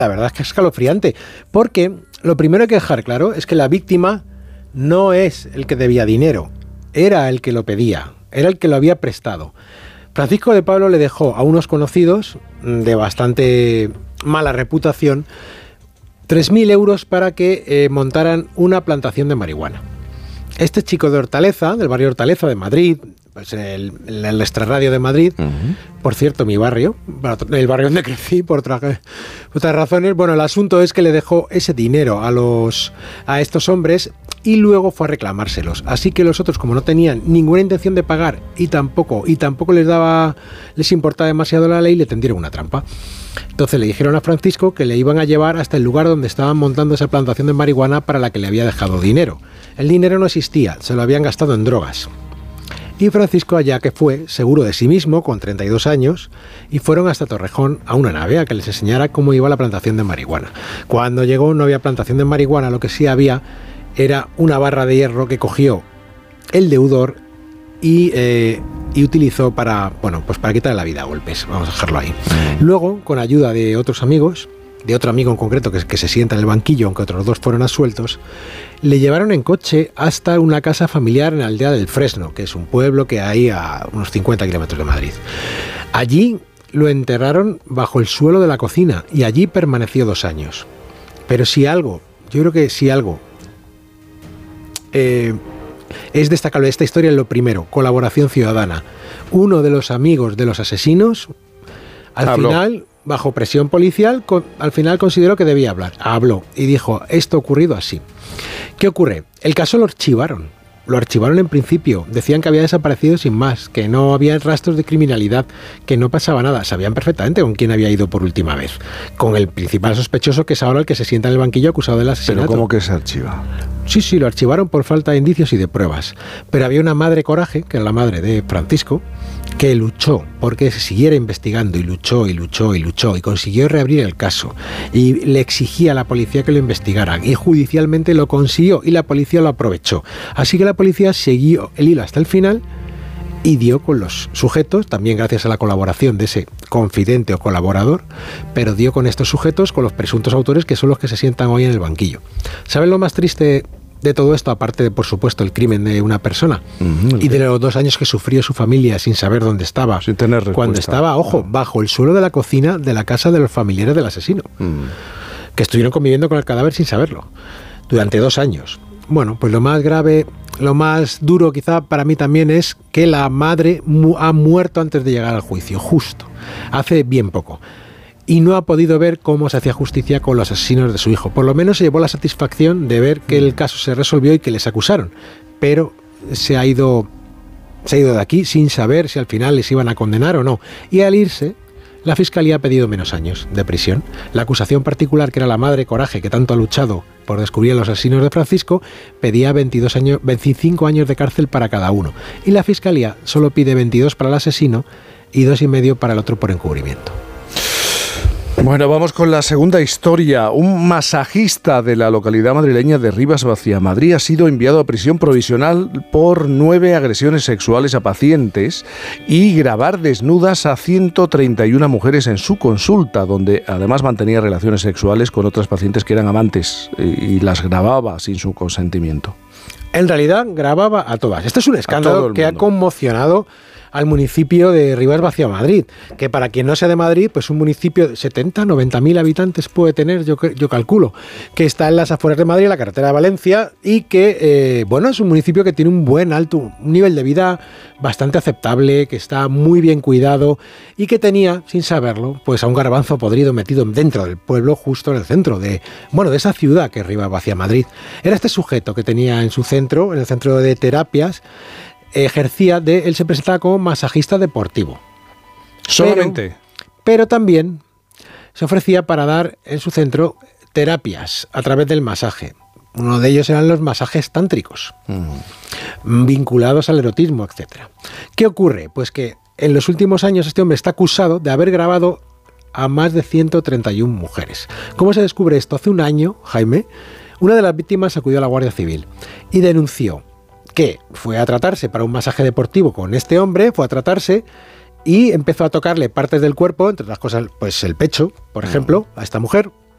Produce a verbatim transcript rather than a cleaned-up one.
La verdad es que es escalofriante, porque lo primero que hay que dejar claro es que la víctima no es el que debía dinero, era el que lo pedía, era el que lo había prestado. Francisco de Pablo le dejó a unos conocidos de bastante mala reputación tres mil euros para que eh, montaran una plantación de marihuana. Este chico de Hortaleza, del barrio Hortaleza de Madrid, pues en el, en el extrarradio de Madrid, uh-huh. Por cierto, mi barrio, el barrio donde crecí, por otras, otras razones, bueno, el asunto es que le dejó ese dinero a, los, a estos hombres y luego fue a reclamárselos. Así que los otros, como no tenían ninguna intención de pagar y tampoco, y tampoco les daba, les importaba demasiado la ley, le tendieron una trampa. Entonces le dijeron a Francisco que le iban a llevar hasta el lugar donde estaban montando esa plantación de marihuana para la que le había dejado dinero. El dinero no existía, se lo habían gastado en drogas. Y Francisco, allá que fue, seguro de sí mismo, con treinta y dos años, y fueron hasta Torrejón a una nave a que les enseñara cómo iba la plantación de marihuana. Cuando llegó no había plantación de marihuana, lo que sí había era una barra de hierro que cogió el deudor y, eh, y utilizó para, bueno, pues para quitarle la vida a golpes, vamos a dejarlo ahí. Luego, con ayuda de otros amigos, de otro amigo en concreto que, que se sienta en el banquillo, aunque otros dos fueron absueltos, le llevaron en coche hasta una casa familiar en la aldea del Fresno, que es un pueblo que hay a unos cincuenta kilómetros de Madrid. Allí lo enterraron bajo el suelo de la cocina y allí permaneció dos años. Pero si algo, yo creo que si algo eh, es destacable de esta historia, lo primero, colaboración ciudadana. Uno de los amigos de los asesinos, al Habló. final... bajo presión policial, con, al final consideró que debía hablar. Habló y dijo, esto ha ocurrido así. ¿Qué ocurre? El caso lo archivaron. Lo archivaron en principio. Decían que había desaparecido sin más, que no había rastros de criminalidad, que no pasaba nada. Sabían perfectamente con quién había ido por última vez. Con el principal sospechoso, que es ahora el que se sienta en el banquillo acusado del asesinato. ¿Pero cómo que se archiva? Sí, sí, lo archivaron por falta de indicios y de pruebas. Pero había una madre coraje, que era la madre de Francisco, que luchó porque se siguiera investigando y luchó y luchó y luchó y consiguió reabrir el caso y le exigía a la policía que lo investigaran y judicialmente lo consiguió y la policía lo aprovechó. Así que la policía siguió el hilo hasta el final y dio con los sujetos, también gracias a la colaboración de ese confidente o colaborador, pero dio con estos sujetos, con los presuntos autores que son los que se sientan hoy en el banquillo. ¿Saben lo más triste de todo esto, aparte de, por supuesto, el crimen de una persona uh-huh, y de los dos años que sufrió su familia sin saber dónde estaba, sin tener respuesta, cuando estaba, ojo, bajo el suelo de la cocina de la casa de los familiares del asesino, uh-huh. que estuvieron conviviendo con el cadáver sin saberlo durante dos años? Bueno, pues lo más grave, lo más duro quizá para mí también es que la madre mu- ha muerto antes de llegar al juicio, justo, hace bien poco. Y no ha podido ver cómo se hacía justicia con los asesinos de su hijo. Por lo menos se llevó la satisfacción de ver que el caso se resolvió y que les acusaron. Pero se ha ido, se ha ido de aquí sin saber si al final les iban a condenar o no. Y al irse, la Fiscalía ha pedido menos años de prisión. La acusación particular, que era la madre Coraje, que tanto ha luchado por descubrir a los asesinos de Francisco, pedía veintidós años, veinticinco años de cárcel para cada uno. Y la Fiscalía solo pide veintidós para el asesino y dos y medio para el otro por encubrimiento. Bueno, vamos con la segunda historia. Un masajista de la localidad madrileña de Rivas-Vaciamadrid ha sido enviado a prisión provisional por nueve agresiones sexuales a pacientes y grabar desnudas a ciento treinta y una mujeres en su consulta, donde además mantenía relaciones sexuales con otras pacientes que eran amantes y las grababa sin su consentimiento. En realidad grababa a todas. Este es un escándalo que ha conmocionado al municipio de Rivas-Vaciamadrid, que para quien no sea de Madrid, pues un municipio de setenta, noventa mil habitantes puede tener, yo, yo calculo, que está en las afueras de Madrid, en la carretera de Valencia, y que, eh, bueno, es un municipio que tiene un buen alto, un nivel de vida bastante aceptable, que está muy bien cuidado, y que tenía, sin saberlo, pues a un garbanzo podrido metido dentro del pueblo, justo en el centro de, bueno, de esa ciudad que es Rivas-Vaciamadrid. Era este sujeto que tenía en su centro, en el centro de terapias, ejercía de, él se presentaba como masajista deportivo. Solamente. Pero, pero también se ofrecía para dar en su centro terapias a través del masaje. Uno de ellos eran los masajes tántricos, mm. vinculados al erotismo, etcétera. ¿Qué ocurre? Pues que en los últimos años este hombre está acusado de haber grabado a más de ciento treinta y una mujeres. ¿Cómo se descubre esto? Hace un año, Jaime, una de las víctimas acudió a la Guardia Civil y denunció que fue a tratarse para un masaje deportivo con este hombre, fue a tratarse y empezó a tocarle partes del cuerpo, entre otras cosas, pues el pecho, por ejemplo, a esta mujer,